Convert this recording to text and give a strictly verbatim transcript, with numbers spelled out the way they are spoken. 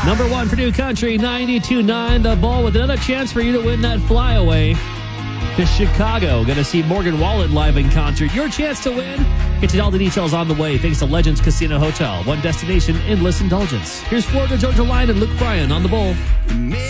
Number one for New Country, ninety-two nine. The Bull with another chance for you to win that flyaway to Chicago. Going to see Morgan Wallen live in concert. Your chance to win. Get you all the details on the way. Thanks to Legends Casino Hotel. One destination, endless indulgence. Here's Florida Georgia Line and Luke Bryan on the Bull.